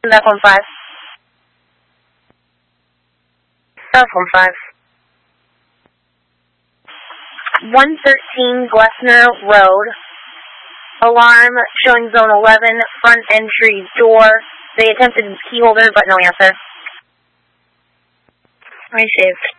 That's 1-5. That's 1-5. 113 Glessner Road. Alarm showing zone 11, front entry door. They attempted key holder, but no answer. I saved.